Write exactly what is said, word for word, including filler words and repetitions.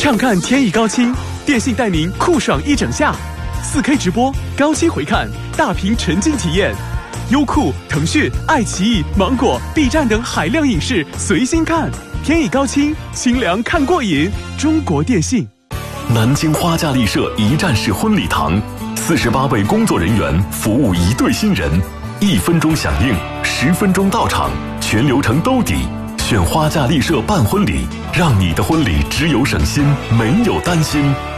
畅看天意高清，电信带您酷爽一整夏。四 K 直播，高清回看，大屏沉浸体验。优酷、腾讯、爱奇艺、芒果、B 站等海量影视随心看。天意高清，清凉看过瘾。中国电信。 南京花架丽舍一站式婚礼堂，四十八位工作人员服务一对新人，一分钟响应，十分钟到场，全流程兜底。选花架丽舍办婚礼，让你的婚礼只有省心，没有担心。